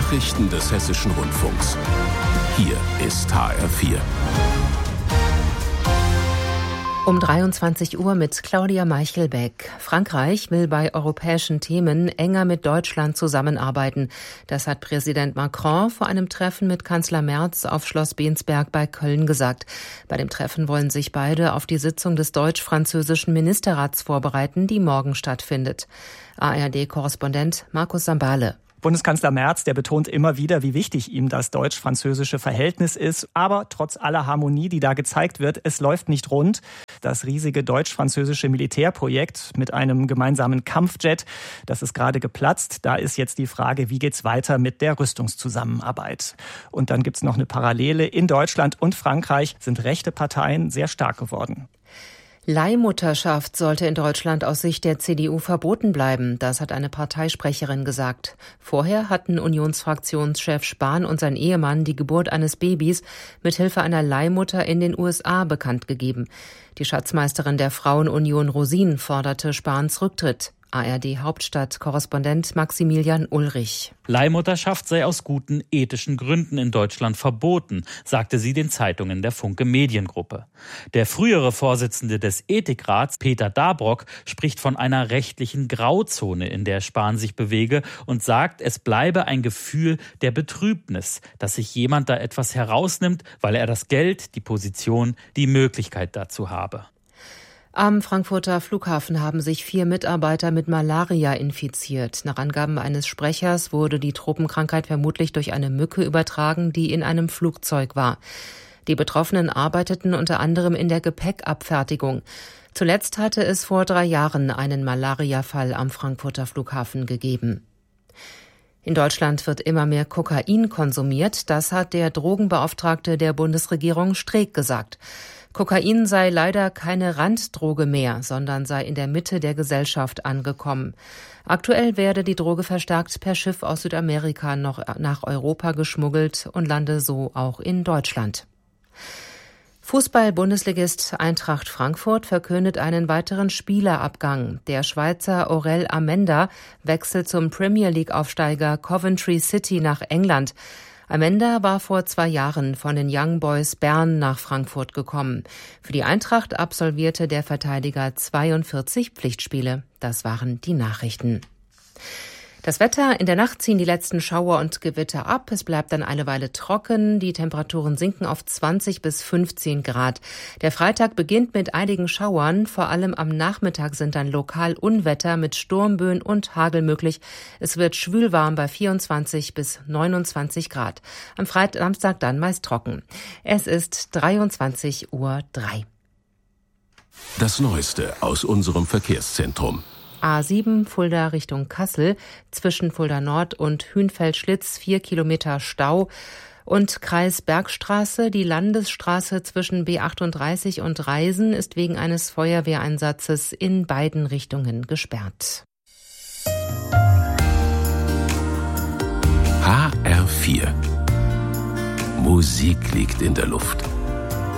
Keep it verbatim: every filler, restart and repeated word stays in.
Nachrichten des Hessischen Rundfunks. Hier ist H R vier. Um dreiundzwanzig Uhr mit Claudia Meichelbeck. Frankreich will bei europäischen Themen enger mit Deutschland zusammenarbeiten. Das hat Präsident Macron vor einem Treffen mit Kanzler Merz auf Schloss Bensberg bei Köln gesagt. Bei dem Treffen wollen sich beide auf die Sitzung des deutsch-französischen Ministerrats vorbereiten, die morgen stattfindet. A R D-Korrespondent Markus Sambale. Bundeskanzler Merz, der betont immer wieder, wie wichtig ihm das deutsch-französische Verhältnis ist. Aber trotz aller Harmonie, die da gezeigt wird, es läuft nicht rund. Das riesige deutsch-französische Militärprojekt mit einem gemeinsamen Kampfjet, das ist gerade geplatzt. Da ist jetzt die Frage, wie geht's weiter mit der Rüstungszusammenarbeit? Und dann gibt's noch eine Parallele. In Deutschland und Frankreich sind rechte Parteien sehr stark geworden. Leihmutterschaft sollte in Deutschland aus Sicht der C D U verboten bleiben, das hat eine Parteisprecherin gesagt. Vorher hatten Unionsfraktionschef Spahn und sein Ehemann die Geburt eines Babys mit Hilfe einer Leihmutter in den U S A bekannt gegeben. Die Schatzmeisterin der Frauenunion Rosin forderte Spahns Rücktritt. A R D-Hauptstadt-Korrespondent Maximilian Ulrich. Leihmutterschaft sei aus guten ethischen Gründen in Deutschland verboten, sagte sie den Zeitungen der Funke Mediengruppe. Der frühere Vorsitzende des Ethikrats, Peter Dabrock, spricht von einer rechtlichen Grauzone, in der Spahn sich bewege und sagt, es bleibe ein Gefühl der Betrübnis, dass sich jemand da etwas herausnimmt, weil er das Geld, die Position, die Möglichkeit dazu habe. Am Frankfurter Flughafen haben sich vier Mitarbeiter mit Malaria infiziert. Nach Angaben eines Sprechers wurde die Tropenkrankheit vermutlich durch eine Mücke übertragen, die in einem Flugzeug war. Die Betroffenen arbeiteten unter anderem in der Gepäckabfertigung. Zuletzt hatte es vor drei Jahren einen Malariafall am Frankfurter Flughafen gegeben. In Deutschland wird immer mehr Kokain konsumiert. Das hat der Drogenbeauftragte der Bundesregierung Streeck gesagt. Kokain sei leider keine Randdroge mehr, sondern sei in der Mitte der Gesellschaft angekommen. Aktuell werde die Droge verstärkt per Schiff aus Südamerika noch nach Europa geschmuggelt und lande so auch in Deutschland. Fußball-Bundesligist Eintracht Frankfurt verkündet einen weiteren Spielerabgang. Der Schweizer Aurel Amenda wechselt zum Premier-League-Aufsteiger Coventry City nach England. Amenda war vor zwei Jahren von den Young Boys Bern nach Frankfurt gekommen. Für die Eintracht absolvierte der Verteidiger zweiundvierzig Pflichtspiele. Das waren die Nachrichten. Das Wetter: In der Nacht ziehen die letzten Schauer und Gewitter ab. Es bleibt dann eine Weile trocken. Die Temperaturen sinken auf zwanzig bis fünfzehn Grad. Der Freitag beginnt mit einigen Schauern. Vor allem am Nachmittag sind dann lokal Unwetter mit Sturmböen und Hagel möglich. Es wird schwülwarm bei vierundzwanzig bis neunundzwanzig Grad. Am Freitag, Samstag dann meist trocken. Es ist dreiundzwanzig Uhr drei. Das Neueste aus unserem Verkehrszentrum. A sieben Fulda Richtung Kassel, zwischen Fulda Nord und Hünfeld-Schlitz vier Kilometer Stau und Kreis Bergstraße. Die Landesstraße zwischen B achtunddreißig und Reisen ist wegen eines Feuerwehreinsatzes in beiden Richtungen gesperrt. H R vier. Musik liegt in der Luft.